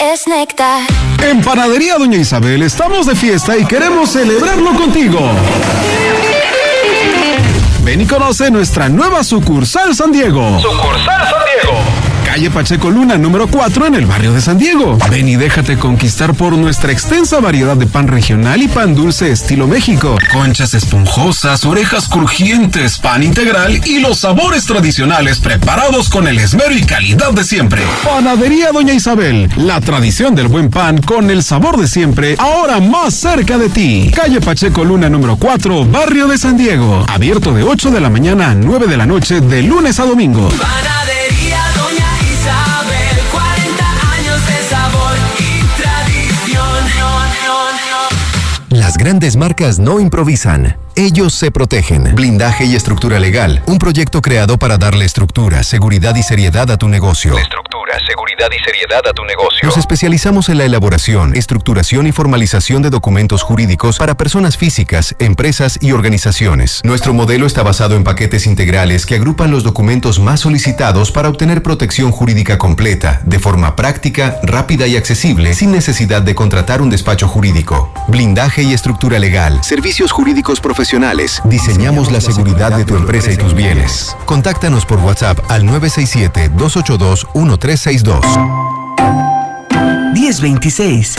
es néctar. En Panadería Doña Isabel estamos de fiesta y queremos celebrarlo contigo. Ven y conoce nuestra nueva sucursal San Diego. Sucursal San Diego. Calle Pacheco Luna, número 4, en el barrio de San Diego. Ven y déjate conquistar por nuestra extensa variedad de pan regional y pan dulce estilo México. Conchas esponjosas, orejas crujientes, pan integral y los sabores tradicionales preparados con el esmero y calidad de siempre. Panadería Doña Isabel, la tradición del buen pan con el sabor de siempre, ahora más cerca de ti. Calle Pacheco Luna, número 4, barrio de San Diego. Abierto de 8 de la mañana a 9 de la noche, de lunes a domingo. Panadería Doña Isabel, 40 años de sabor y tradición. Las grandes marcas no improvisan, ellos se protegen. Blindaje y estructura legal, un proyecto creado para darle estructura, seguridad y seriedad a tu negocio. Seguridad y seriedad a tu negocio. Nos especializamos en la elaboración, estructuración y formalización de documentos jurídicos para personas físicas, empresas y organizaciones. Nuestro modelo está basado en paquetes integrales que agrupan los documentos más solicitados para obtener protección jurídica completa, de forma práctica, rápida y accesible, sin necesidad de contratar un despacho jurídico. Blindaje y estructura legal, servicios jurídicos profesionales. Diseñamos la seguridad de tu empresa y tus bienes. Contáctanos por WhatsApp al 967-282-1362. 1026.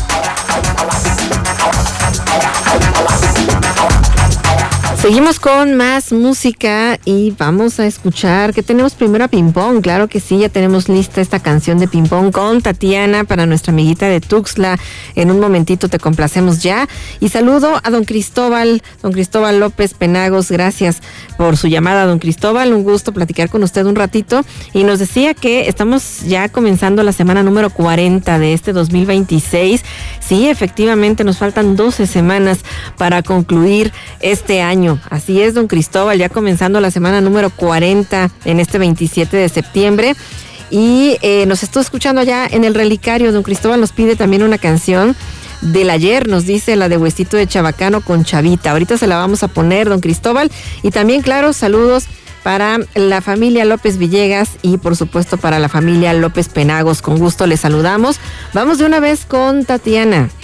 Seguimos con más música y vamos a escuchar que tenemos primero a Ping Pong. Claro que sí, ya tenemos lista esta canción de Ping Pong con Tatiana para nuestra amiguita de Tuxtla. En un momentito te complacemos ya. Y saludo a don Cristóbal López Penagos. Gracias por su llamada, don Cristóbal. Un gusto platicar con usted un ratito. Y nos decía que estamos ya comenzando la semana número 40 de este 2026. Sí, efectivamente, nos faltan 12 semanas para concluir este año. Así es, don Cristóbal, ya comenzando la semana número 40 en este 27 de septiembre. Y nos estuvo escuchando allá en el Relicario. Don Cristóbal nos pide también una canción del ayer, nos dice la de Huesito de Chabacano con Chavita. Ahorita se la vamos a poner, don Cristóbal. Y también, claro, saludos para la familia López Villegas y por supuesto para la familia López Penagos. Con gusto les saludamos. Vamos de una vez con Tatiana.